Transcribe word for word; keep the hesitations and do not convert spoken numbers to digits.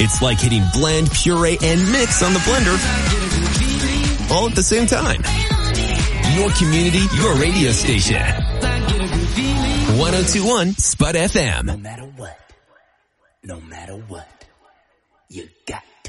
It's like hitting blend, puree, and mix on the blender all at the same time. Your community, your radio station. one oh two point one Spud F M. No matter what, no matter what, you got